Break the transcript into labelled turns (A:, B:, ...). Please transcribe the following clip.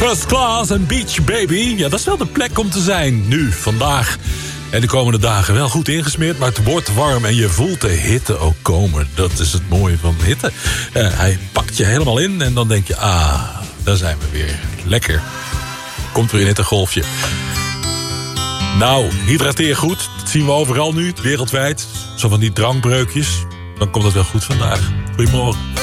A: First Class en Beach Baby. Ja, dat is wel de plek om te zijn. Nu, vandaag. En de komende dagen wel goed ingesmeerd. Maar het wordt warm en je voelt de hitte ook komen. Dat is het mooie van hitte. Hij pakt je helemaal in en dan denk je... daar zijn we weer. Lekker. Komt weer een hittegolfje. Nou, hydrateer goed. Dat zien we overal nu, wereldwijd. Zo van die drankbreukjes. Dan komt het wel goed vandaag. Goedemorgen.